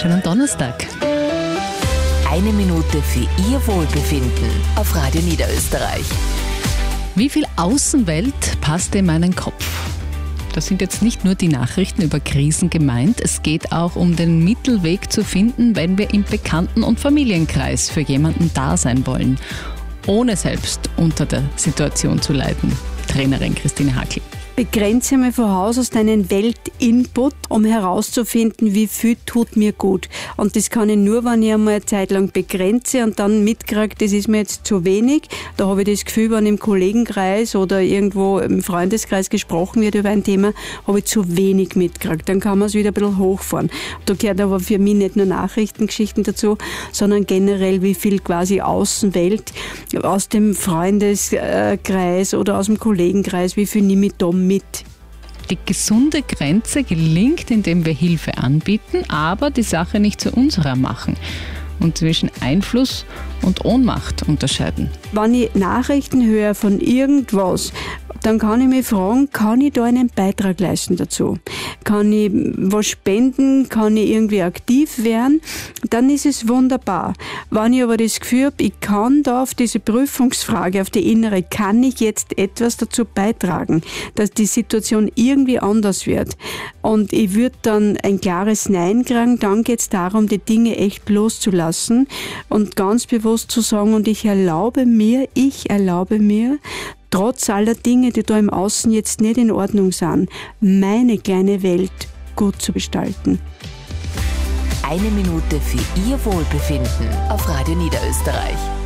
wunderschönen Donnerstag. Eine Minute für Ihr Wohlbefinden auf Radio Niederösterreich. Wie viel Außenwelt passt in meinen Kopf? Das sind jetzt nicht nur die Nachrichten über Krisen gemeint, es geht auch um den Mittelweg zu finden, wenn wir im Bekannten- und Familienkreis für jemanden da sein wollen, ohne selbst unter der Situation zu leiden. Trainerin Christine Hackl. Begrenze mal von Haus aus deinen Weltinput, um herauszufinden, wie viel tut mir gut. Und das kann ich nur, wenn ich einmal eine Zeit lang begrenze und dann mitkriege, das ist mir jetzt zu wenig. Da habe ich das Gefühl, wenn im Kollegenkreis oder irgendwo im Freundeskreis gesprochen wird über ein Thema, habe ich zu wenig mitgekriegt. Dann kann man es wieder ein bisschen hochfahren. Da gehört aber für mich nicht nur Nachrichtengeschichten dazu, sondern generell, wie viel quasi Außenwelt aus dem Freundeskreis oder aus dem Kollegenkreis, wie viel nehme ich da mit. Die gesunde Grenze gelingt, indem wir Hilfe anbieten, aber die Sache nicht zu unserer machen und zwischen Einfluss und Ohnmacht unterscheiden. Wenn ich Nachrichten höre von irgendwas, dann kann ich mich fragen, kann ich da einen Beitrag leisten dazu? Kann ich was spenden? Kann ich irgendwie aktiv werden? Dann ist es wunderbar. Wenn ich aber das Gefühl habe, ich kann da auf diese Prüfungsfrage, auf die innere, kann ich jetzt etwas dazu beitragen, dass die Situation irgendwie anders wird? Und ich würde dann ein klares Nein kriegen, dann geht es darum, die Dinge echt loszulassen und ganz bewusst zu sagen, und ich erlaube mir, trotz aller Dinge, die da im Außen jetzt nicht in Ordnung sind, meine kleine Welt gut zu gestalten. Eine Minute für Ihr Wohlbefinden auf Radio Niederösterreich.